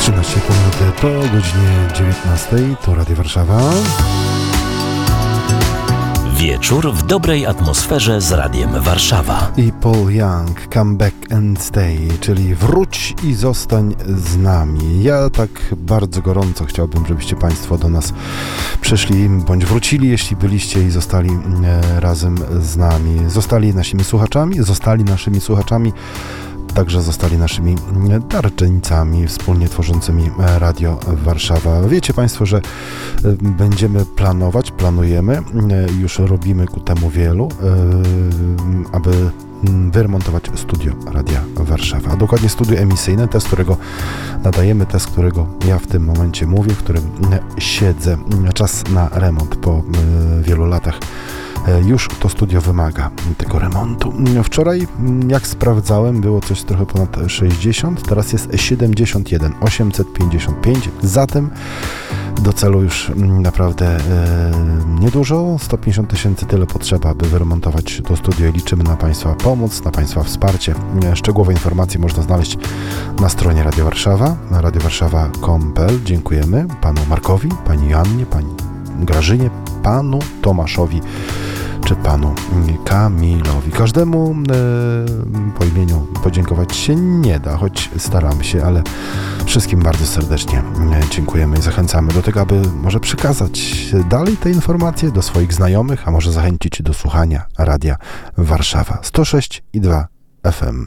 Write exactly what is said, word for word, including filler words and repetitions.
trzynaście minut po godzinie dziewiętnastej, to Radio Warszawa. Wieczór w dobrej atmosferze z Radiem Warszawa. I Paul Young, Come Back and Stay, czyli wróć i zostań z nami. Ja tak bardzo gorąco chciałbym, żebyście Państwo do nas przyszli, bądź wrócili, jeśli byliście i zostali e, razem z nami. Zostali naszymi słuchaczami, zostali naszymi słuchaczami, także zostali naszymi darczyńcami wspólnie tworzącymi Radio Warszawa. Wiecie Państwo, że będziemy planować, planujemy, już robimy ku temu wielu, aby wyremontować studio Radia Warszawa, a dokładnie studio emisyjne, te, z którego nadajemy, te, z którego ja w tym momencie mówię, w którym siedzę. Czas na remont po wielu latach. Już to studio wymaga tego remontu. Wczoraj, jak sprawdzałem, było coś trochę ponad sześćdziesiąt, teraz jest siedemdziesiąt jeden osiemset pięćdziesiąt pięć, zatem do celu już naprawdę e, niedużo, sto pięćdziesiąt tysięcy tyle potrzeba, by wyremontować to studio i liczymy na Państwa pomoc, na Państwa wsparcie. Szczegółowe informacje można znaleźć na stronie Radio Warszawa, na radio warszawa kropka com kropka p l. Dziękujemy Panu Markowi, Pani Joannie, Pani Grażynie, Panu Tomaszowi czy Panu Kamilowi. Każdemu e, po imieniu podziękować się nie da, choć staramy się, ale wszystkim bardzo serdecznie dziękujemy i zachęcamy do tego, aby może przekazać dalej te informacje do swoich znajomych, a może zachęcić do słuchania Radia Warszawa sto sześć i dwa F M.